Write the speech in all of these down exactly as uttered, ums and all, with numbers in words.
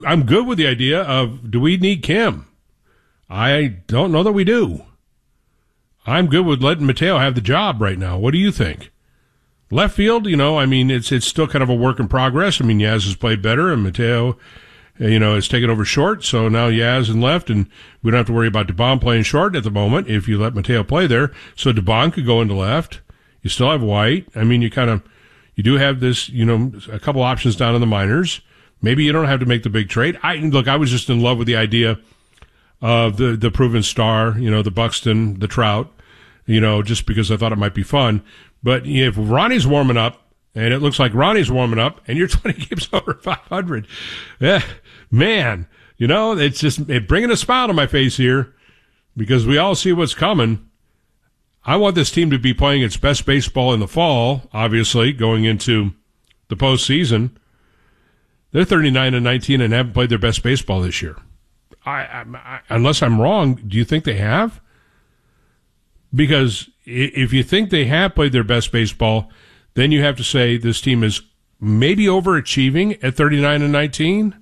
I'm good with the idea of, do we need Kim? I don't know that we do. I'm good with letting Mateo have the job right now. What do you think? Left field, you know, I mean, it's it's still kind of a work in progress. I mean, Yaz has played better, and Mateo, you know, has taken over short. So now Yaz in left, and we don't have to worry about DeBon playing short at the moment if you let Mateo play there. So DeBon could go into left. You still have White. I mean, you kind of, you do have this, you know, a couple options down in the minors. Maybe you don't have to make the big trade. I look, I was just in love with the idea of the the proven star, you know, the Buxton, the Trout, you know, just because I thought it might be fun. But if Ronnie's warming up, and it looks like Ronnie's warming up, and you're twenty games over five hundred, yeah, man, you know, it's just it bringing a smile to my face here because we all see what's coming. I want this team to be playing its best baseball in the fall, obviously, going into the postseason. They're thirty-nine and nineteen and haven't played their best baseball this year. I, I, I, unless I'm wrong, do you think they have? Because if you think they have played their best baseball, then you have to say this team is maybe overachieving at thirty-nine and nineteen.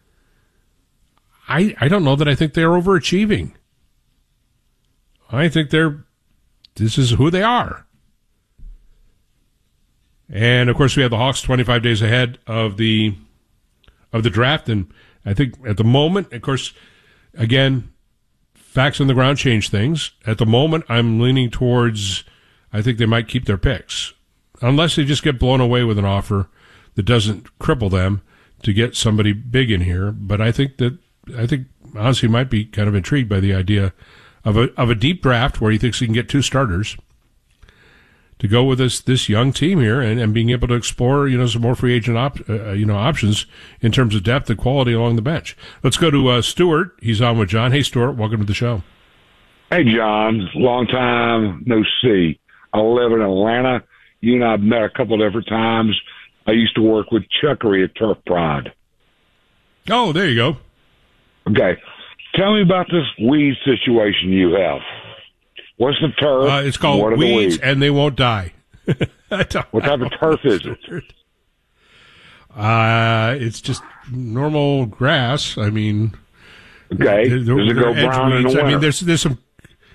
I I don't know that I think they're overachieving. I think they're this is who they are. And of course we have the Hawks twenty-five days ahead of the of the draft, and I think at the moment, of course, again, facts on the ground change things. At the moment, I'm leaning towards, I think they might keep their picks. Unless they just get blown away with an offer that doesn't cripple them to get somebody big in here. But I think that, I think, honestly, might be kind of intrigued by the idea of a of a deep draft where he thinks he can get two starters to go with this this young team here and, and being able to explore, you know, some more free agent op, uh, you know, options in terms of depth and quality along the bench. Let's go to uh, Stuart. He's on with John. Hey, Stuart, welcome to the show. Hey, John. Long time no see. I live in Atlanta. You and I have met a couple different times. I used to work with Chuckery at Turf Pride. Oh, there you go. Okay. Tell me about this weed situation you have. What's the turf? Uh, it's called weeds, the weeds, and they won't die. What type of turf is it? Uh, it's just normal grass. I mean, okay. Does it go brown in the winter? I mean, there's there's some.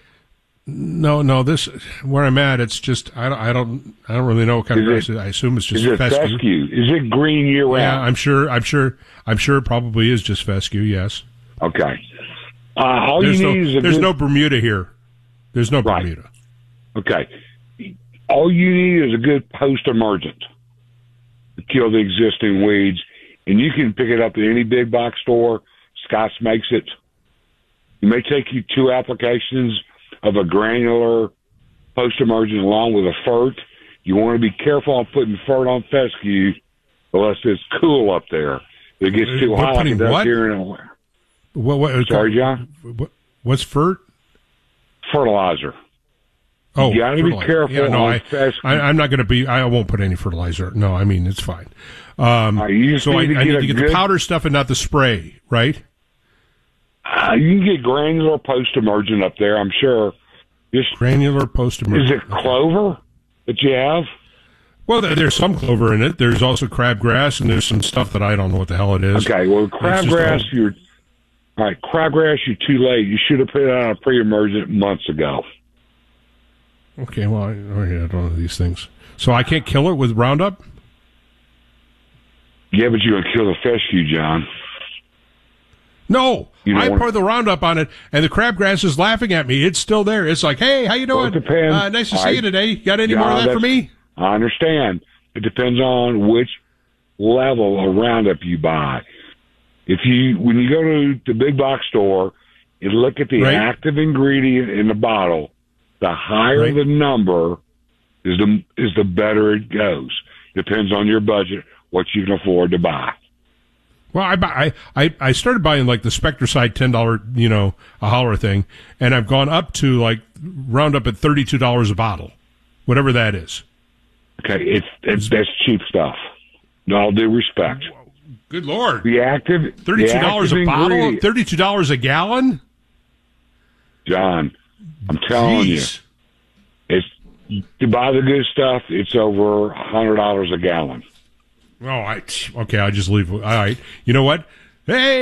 No, no. This where I'm at. It's just I don't I don't I don't really know what kind is of grass it, it is. I assume it's just is it fescue. fescue. Is it green year round? Yeah, I'm sure. I'm sure. I'm sure it probably is just fescue. Yes. Okay. Uh, all there's you no, need is a there's good... no Bermuda here. There's no right. Bermuda. Okay. All you need is a good post-emergent to kill the existing weeds, and you can pick it up at any big box store. Scott's makes it. It may take you two applications of a granular post-emergent along with a fert. You want to be careful on putting fert on fescue unless it's cool up there. If it gets too hot like it does what? here in Atlanta. What, what, Sorry, John? What, what's fert? Fertilizer. Oh, you got to be careful. Yeah, no, on I, fescue. I, I'm not going to be. I won't put any fertilizer. No, I mean it's fine. Um, right, you so I, need I need to get good, the powder stuff and not the spray, right? Uh, you can get granular post-emergent up there, I'm sure. Just, granular post-emergent. Is it clover that you have? Well, there's some clover in it. There's also crabgrass, and there's some stuff that I don't know what the hell it is. Okay, well, crabgrass, you're all right. Crabgrass, you're too late. You should have put it on a pre-emergent months ago. Okay, well, I, oh yeah, I don't know these things. So I can't kill it with Roundup? Yeah, but you're gonna kill the fescue, John. No, I want... pour the Roundup on it, and the crabgrass is laughing at me. It's still there. It's like, hey, how you doing? Well, it depends. Uh, nice to all see right. you today. Got any John, more of that for me? I understand. It depends on which level of Roundup you buy. If you, when you go to the big box store and look at the right. active ingredient in the bottle, the higher right. the number is the is the better it goes. Depends on your budget, what you can afford to buy. Well, I, buy, I I started buying like the Spectracide ten dollar, you know, a holler thing, and I've gone up to like Roundup at thirty two dollars a bottle, whatever that is. Okay, it's, it's that's cheap stuff. In all due respect. Good Lord. The active thirty two dollars a bottle, thirty two dollars a gallon. John, I'm telling Jeez. you, it's to buy the good stuff. It's over a hundred dollars a gallon. Oh, I okay. I'll just leave. All right. You know what? Hey!